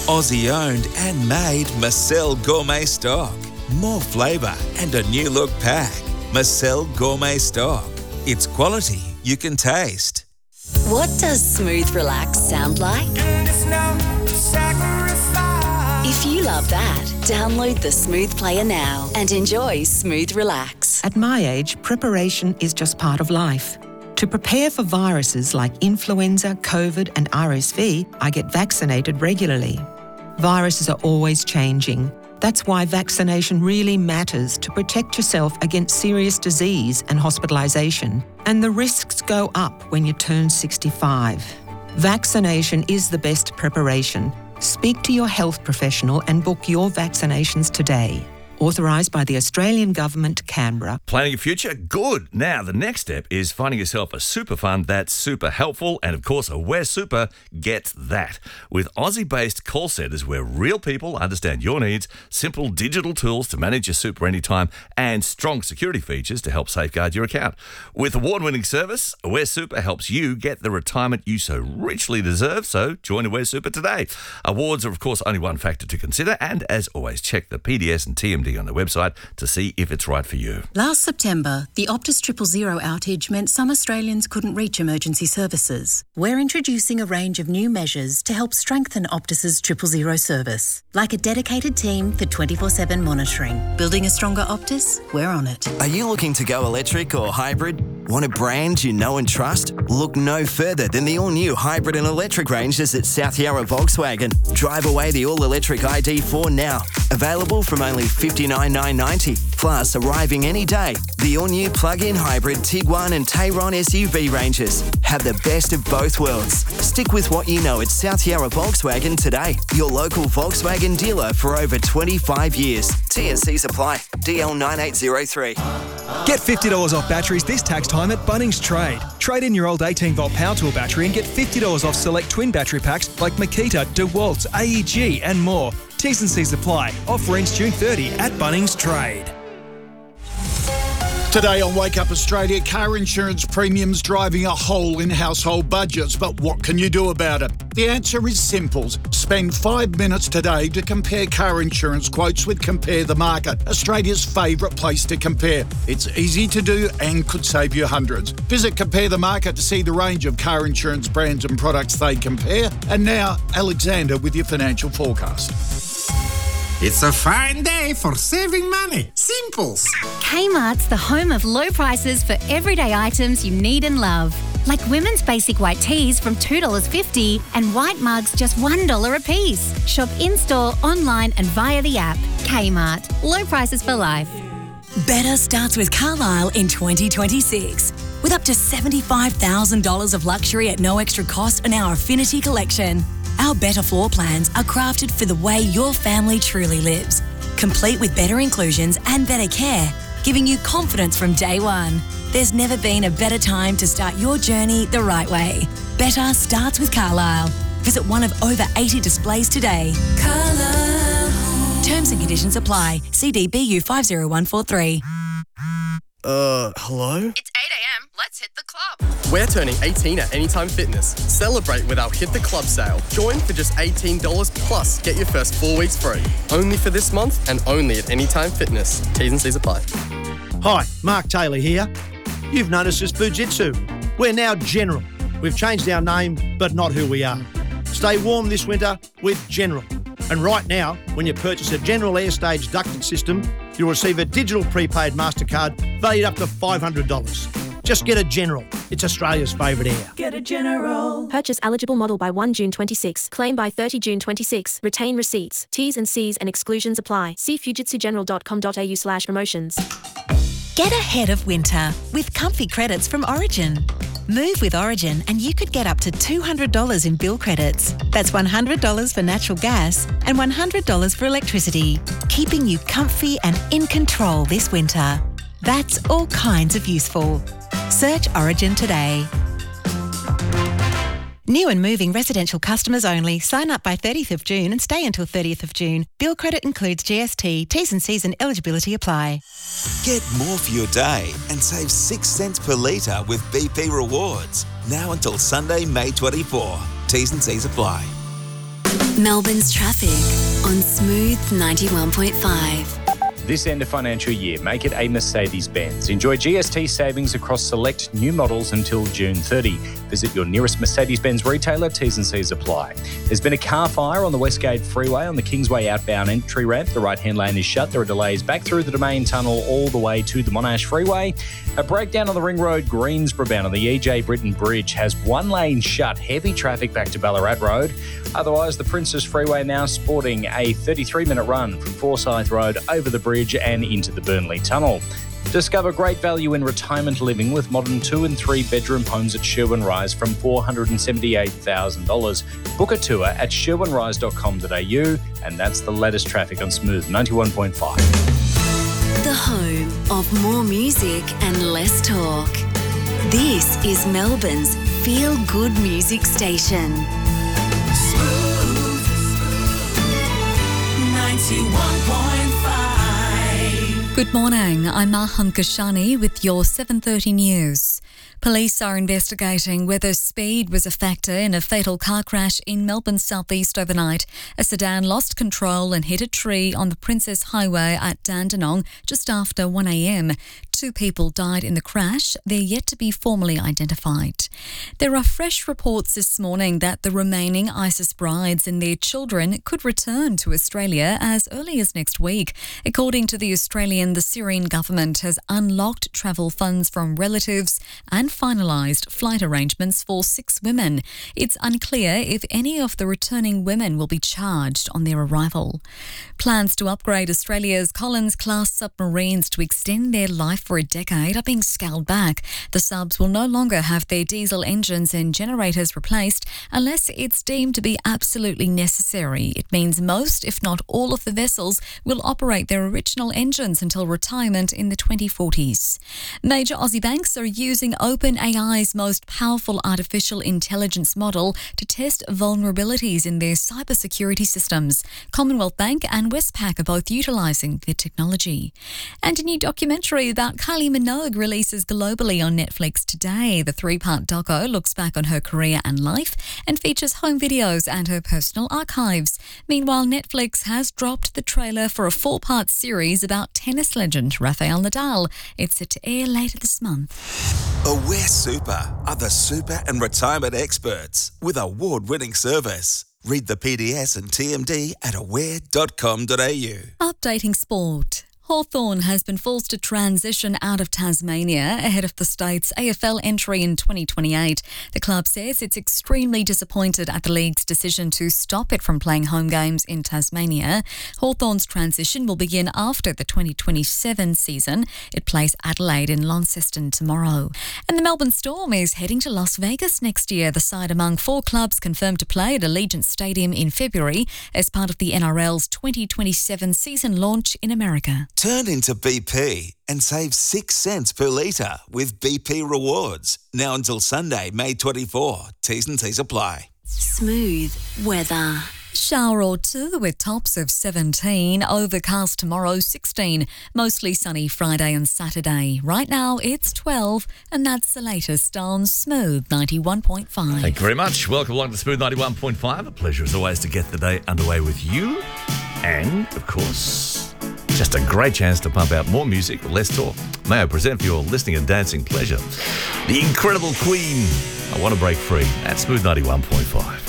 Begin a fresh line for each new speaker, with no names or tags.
Aussie-owned and made Marcel Gourmet Stock. More flavour and a new look pack. Marcel Gourmet Stock. It's quality you can taste.
What does Smooth Relax sound like? If you love that, download the Smooth Player now and enjoy Smooth Relax.
At my age, preparation is just part of life. To prepare for viruses like influenza, COVID and RSV, I get vaccinated regularly. Viruses are always changing. That's why vaccination really matters to protect yourself against serious disease and hospitalisation. And the risks go up when you turn 65. Vaccination is the best preparation. Speak to your health professional and book your vaccinations today. Authorised by the Australian Government, Canberra.
Planning your future? Good. Now, the next step is finding yourself a super fund that's super helpful. And of course, Aware Super gets that. With Aussie-based call centres where real people understand your needs, simple digital tools to manage your super anytime, and strong security features to help safeguard your account. With award-winning service, Aware Super helps you get the retirement you so richly deserve. So join Aware Super today. Awards are, of course, only one factor to consider. And as always, check the PDS and TMD on the website to see if it's right for you.
Last September, the Optus 000 outage meant some Australians couldn't reach emergency services. We're introducing a range of new measures to help strengthen Optus's 000 service, like a dedicated team for 24/7 monitoring. Building a stronger Optus? We're on it.
Are you looking to go electric or hybrid? Want a brand you know and trust? Look no further than the all-new hybrid and electric ranges at South Yarra Volkswagen. Drive away the all-electric ID4 now. Available from only $59,990. Plus, arriving any day, the all-new plug-in hybrid Tiguan and Tayron SUV ranges. Have the best of both worlds. Stick with what you know at South Yarra Volkswagen today. Your local Volkswagen dealer for over 25 years. TNCs apply. DL 9803.
Get $50 off batteries this tax time at Bunnings Trade. Trade in your old 18-volt power tool battery and get $50 off select twin battery packs like Makita, DeWalt, AEG and more. T's and C's apply. Offer ends June 30 at Bunnings Trade.
Today on Wake Up Australia, car insurance premiums driving a hole in household budgets. But what can you do about it? The answer is simple. Spend 5 minutes today to compare car insurance quotes with Compare the Market, Australia's favourite place to compare. It's easy to do and could save you hundreds. Visit Compare the Market to see the range of car insurance brands and products they compare. And now, Alexander with your financial forecast.
It's a fine day for saving money. Simples.
Kmart's the home of low prices for everyday items you need and love. Like women's basic white tees from $2.50 and white mugs just $1 a piece. Shop in-store, online and via the app. Kmart. Low prices for life.
Better starts with Carlisle in 2026. With up to $75,000 of luxury at no extra cost on our Affinity collection. Our better floor plans are crafted for the way your family truly lives, complete with better inclusions and better care, giving you confidence from day one. There's never been a better time to start your journey the right way. Better starts with Carlisle. Visit one of over 80 displays today. Carlisle. Terms and conditions apply. CDBU 50143.
Hello?
It's 8 a.m. Let's hit the club.
We're turning 18 at Anytime Fitness. Celebrate with our Hit the Club sale. Join for just $18 plus get your first 4 weeks free. Only for this month and only at Anytime Fitness. T's and C's apply.
Hi, Mark Taylor here. You've noticed us Fujitsu. We're now General. We've changed our name, but not who we are. Stay warm this winter with General. And right now, when you purchase a General Airstage ducted system, you'll receive a digital prepaid MasterCard valued up to $500. Just get a General. It's Australia's favourite air.
Get a General.
Purchase eligible model by 1 June 26. Claim by 30 June 26. Retain receipts. T's and C's and exclusions apply. See fujitsugeneral.com.au/promotions.
Get ahead of winter with comfy credits from Origin. Move with Origin and you could get up to $200 in bill credits. That's $100 for natural gas and $100 for electricity, keeping you comfy and in control this winter. That's all kinds of useful. Search Origin today. New and moving residential customers only. Sign up by 30th of June and stay until 30th of June. Bill credit includes GST. T's and C's and eligibility apply.
Get more for your day and save 6 cents per litre with BP Rewards. Now until Sunday, May 24. T's and C's apply.
Melbourne's traffic on Smooth 91.5.
This end of financial year, make it a Mercedes-Benz. Enjoy GST savings across select new models until June 30. Visit your nearest Mercedes-Benz retailer. T's and C's apply. There's been a car fire on the Westgate Freeway on the Kingsway outbound entry ramp. The right-hand lane is shut. There are delays back through the Domain Tunnel all the way to the Monash Freeway. A breakdown on the Ring Road Greensboro bound on the EJ Britton Bridge has one lane shut. Heavy traffic back to Ballarat Road. Otherwise, the Princess Freeway now sporting a 33-minute run from Forsyth Road over the bridge and into the Burnley Tunnel. Discover great value in retirement living with modern 2 and 3 bedroom homes at Sherwin Rise from $478,000. Book a tour at sherwinrise.com.au, and that's the latest traffic on Smooth 91.5.
The home of more music and less talk. This is Melbourne's feel-good music station.
Smooth 91.5.
Good morning, I'm Maham Kashani with your 7:30 news. Police are investigating whether speed was a factor in a fatal car crash in Melbourne's southeast overnight. A sedan lost control and hit a tree on the Princess Highway at Dandenong just after 1 a.m. 2 people died in the crash. They're yet to be formally identified. There are fresh reports this morning that the remaining ISIS brides and their children could return to Australia as early as next week. According to the Australian, the Syrian government has unlocked travel funds from relatives and finalised flight arrangements for 6 women. It's unclear if any of the returning women will be charged on their arrival. Plans to upgrade Australia's Collins-class submarines to extend their life for a decade are being scaled back. The subs will no longer have their diesel engines and generators replaced unless it's deemed to be absolutely necessary. It means most, if not all, of the vessels will operate their original engines until retirement in the 2040s. Major Aussie banks are using OpenAI's most powerful artificial intelligence model to test vulnerabilities in their cybersecurity systems. Commonwealth Bank and Westpac are both utilising the technology. And a new documentary about Kylie Minogue releases globally on Netflix today. The 3-part doco looks back on her career and life and features home videos and her personal archives. Meanwhile, Netflix has dropped the trailer for a 4-part series about tennis legend Rafael Nadal. It's set to air later this month.
Aware Super are the super and retirement experts with award-winning service. Read the PDS and TMD at aware.com.au.
Updating sport. Hawthorn has been forced to transition out of Tasmania ahead of the state's AFL entry in 2028. The club says it's extremely disappointed at the league's decision to stop it from playing home games in Tasmania. Hawthorn's transition will begin after the 2027 season. It plays Adelaide in Launceston tomorrow. And the Melbourne Storm is heading to Las Vegas next year. The side among 4 clubs confirmed to play at Allegiant Stadium in February as part of the NRL's 2027 season launch in America.
Turn into BP and save 6 cents per litre with BP Rewards. Now until Sunday, May 24. T's and C's apply.
Smooth weather.
Shower or 2 with tops of 17. Overcast tomorrow, 16. Mostly sunny Friday and Saturday. Right now, it's 12, and that's the latest on Smooth 91.5.
Thank you very much. Welcome along to Smooth 91.5. A pleasure as always to get the day underway with you. And, of course, just a great chance to pump out more music, less talk. May I present for your listening and dancing pleasure the incredible Queen. I Want to Break Free at Smooth 91.5.